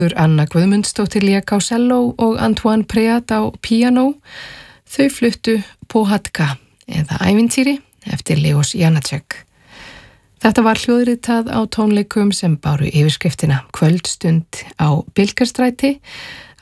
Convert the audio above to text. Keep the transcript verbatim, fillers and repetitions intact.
Anna Guðmundsdóttir lék á selló og Antoine Préat á píanó. Þau fluttu Pohádka eða ævintýri eftir Leos Janáček. Þetta var hljóðritað á tónleikum sem báru yfirskriftina Kvöldstund á Bilgerstræti